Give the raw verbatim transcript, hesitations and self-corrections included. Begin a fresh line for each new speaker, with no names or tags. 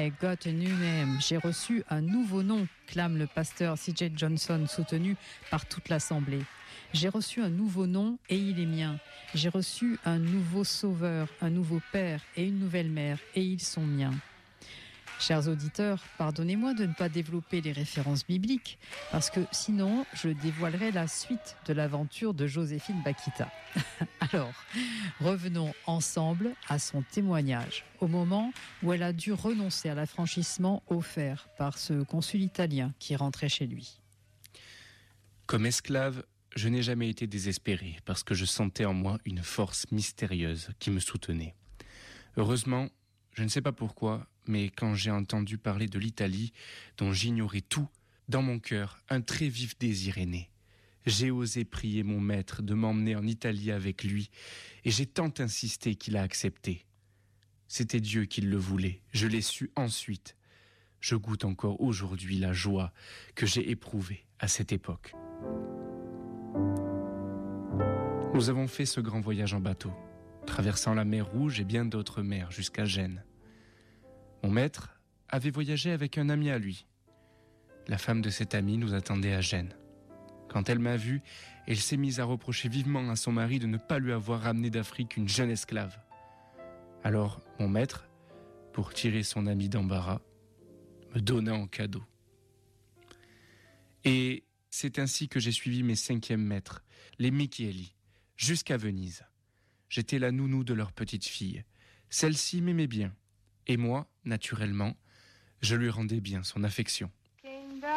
I got a new name. J'ai reçu un nouveau nom, clame le pasteur C J Johnson, soutenu par toute l'Assemblée. J'ai reçu un nouveau nom et il est mien. J'ai reçu un nouveau sauveur, un nouveau père et une nouvelle mère et ils sont miens. Chers auditeurs, pardonnez-moi de ne pas développer les références bibliques, parce que sinon, je dévoilerai la suite de l'aventure de Joséphine Bakhita. Alors, revenons ensemble à son témoignage, au moment où elle a dû renoncer à l'affranchissement offert par ce consul italien qui rentrait chez lui.
Comme esclave, je n'ai jamais été désespéré, parce que je sentais en moi une force mystérieuse qui me soutenait. Heureusement, je ne sais pas pourquoi, mais quand j'ai entendu parler de l'Italie, dont j'ignorais tout, dans mon cœur, un très vif désir est né. J'ai osé prier mon maître de m'emmener en Italie avec lui, et j'ai tant insisté qu'il a accepté. C'était Dieu qui le voulait, je l'ai su ensuite. Je goûte encore aujourd'hui la joie que j'ai éprouvée à cette époque. Nous avons fait ce grand voyage en bateau, traversant la mer Rouge et bien d'autres mers jusqu'à Gênes. Mon maître avait voyagé avec un ami à lui. La femme de cet ami nous attendait à Gênes. Quand elle m'a vu, elle s'est mise à reprocher vivement à son mari de ne pas lui avoir ramené d'Afrique une jeune esclave. Alors, mon maître, pour tirer son ami d'embarras, me donna en cadeau. Et c'est ainsi que j'ai suivi mes cinquièmes maîtres, les Michieli, jusqu'à Venise. J'étais la nounou de leur petite fille. Celle-ci m'aimait bien. Et moi, naturellement, je lui rendais bien son affection.